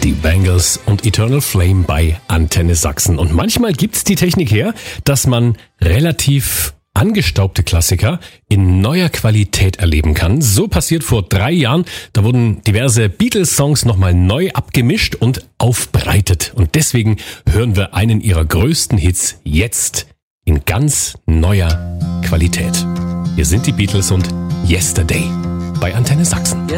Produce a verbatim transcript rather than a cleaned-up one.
Die Bangles und Eternal Flame bei Antenne Sachsen. Und manchmal gibt's die Technik her, dass man relativ angestaubte Klassiker in neuer Qualität erleben kann. So passiert vor drei Jahren. Da wurden diverse Beatles-Songs nochmal neu abgemischt und aufbereitet. Und deswegen hören wir einen ihrer größten Hits jetzt in ganz neuer Qualität. Hier sind die Beatles und Yesterday bei Antenne Sachsen.